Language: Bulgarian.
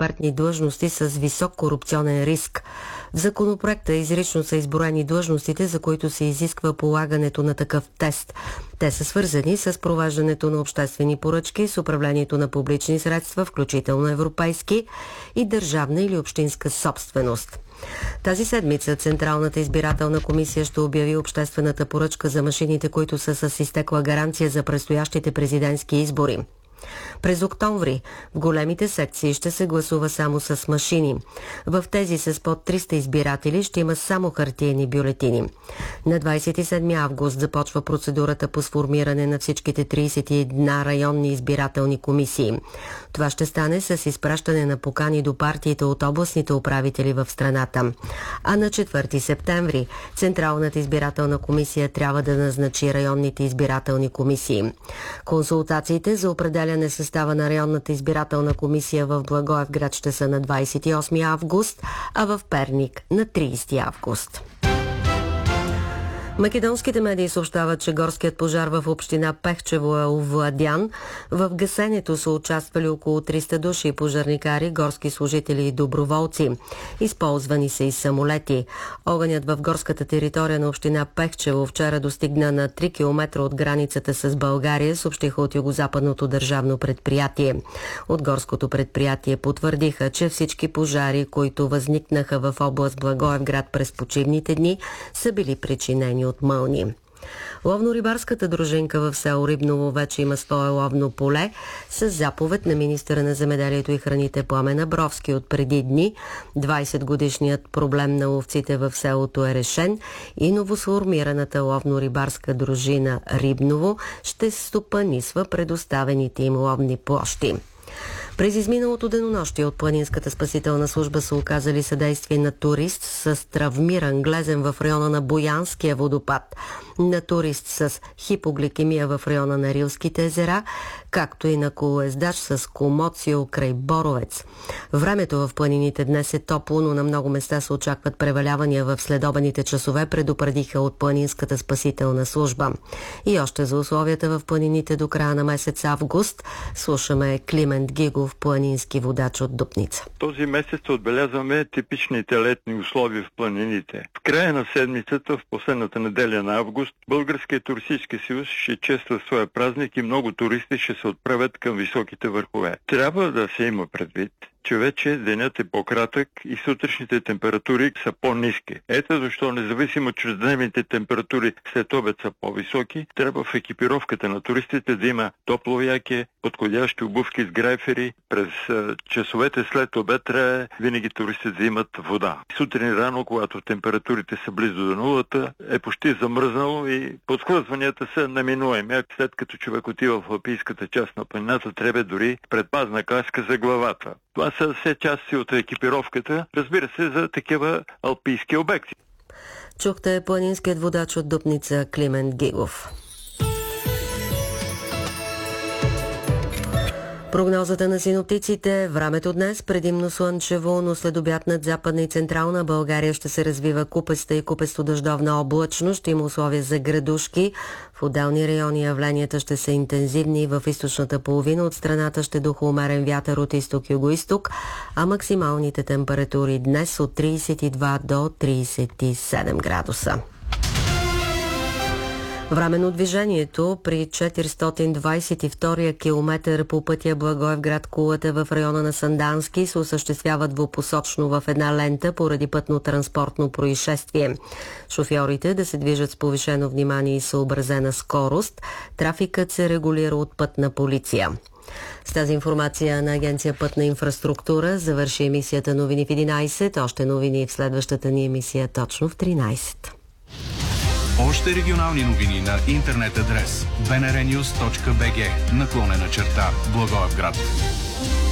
експертни длъжности с висок корупционен риск. В законопроекта изрично са изброени длъжностите, за които се изисква полагането на такъв тест. Те са свързани с провеждането на обществени поръчки, с управлението на публични средства, включително европейски и държавна или общинска собственост. Тази седмица Централната избирателна комисия ще обяви обществената поръчка за машините, които са с изтекла гаранция за предстоящите президентски избори. През октомври в големите секции ще се гласува само с машини. В тези с под 300 избиратели ще има само хартиени бюлетини. На 27 август започва процедурата по сформиране на всичките 31 районни избирателни комисии. Това ще стане с изпращане на покани до партиите от областните управители в страната. А на 4 септември Централната избирателна комисия трябва да назначи районните избирателни комисии. Консултациите за определяне състава на районната избирателна комисия в Благоевград ще са на 28 август, а в Перник на 30 август. Македонските медии съобщават, че горският пожар в община Пехчево е овладян. В гасенето са участвали около 300 души пожарникари, горски служители и доброволци. Използвани са и самолети. Огънят в горската територия на община Пехчево вчера достигна на 3 км от границата с България, съобщиха от Югозападното държавно предприятие. От горското предприятие потвърдиха, че всички пожари, които възникнаха в област Благоевград през почивните дни, са били причинени от мълни. Ловно-рибарската дружинка в село Рибново вече има свое ловно поле с заповед на министъра на земеделието и храните Пламен Абровски от преди дни. 20-годишният проблем на ловците в селото е решен и новосформираната ловно-рибарска дружина Рибново ще стопанисва предоставените им ловни площи. През изминалото денонощие от Планинската спасителна служба са оказали съдействие на турист с травмиран глезен в района на Боянския водопад, на турист с хипогликемия в района на Рилските езера, както и на колоездач с комоцио край Боровец. Времето в планините днес е топло, но на много места се очакват превалявания в следобедните часове, предупредиха от Планинската спасителна служба. И още за условията в планините до края на месец август слушаме Климент Гигов, планински водач от Дупница. Този месец отбелязваме типичните летни условия в планините. В края на седмицата, в последната неделя на август, Българският туристически съюз ще чества своя празник и много туристи ще се отправят към високите върхове. Трябва да се има предвид, че вече денят е по-кратък и сутрешните температури са по-ниски. Ето защо, независимо, че дневните температури след обед са по-високи, трябва в екипировката на туристите да има топло яке, подходящи обувки с грайфери. През часовете след обед трябва винаги туристите да имат вода. Сутрин рано, когато температурите са близо до нулата, е почти замръзнало и подхлъзванията са неминуеми. След като човек отива в алпийската част на планината, трябва дори предпазна каска за главата. Това са все части от екипировката, разбира се, за такива алпийски обекти. Чухте планинският водач от Дупница Климент Гигов. Прогнозата на синоптиците: времето днес предимно слънчево, но след обяд над Западна и Централна България ще се развива купеста и купесто-дъждовна облачност. Ще има условия за градушки. В отделни райони явленията ще са интензивни. В източната половина от страната ще духа умерен вятър от изток-юго-исток, а максималните температури днес от 32 до 37 градуса. Временно движението при 422 километър по пътя Благоевград-Кулата в района на Сандански се осъществява двупосочно в една лента поради пътно-транспортно происшествие. Шофьорите да се движат с повишено внимание и съобразена скорост. Трафикът се регулира от пътна полиция. С тази информация на Агенция Пътна инфраструктура завърши емисията Новини в 11. Още новини в следващата ни емисия точно в 13. Още регионални новини на интернет адрес bnrnews.bg / Благоевград.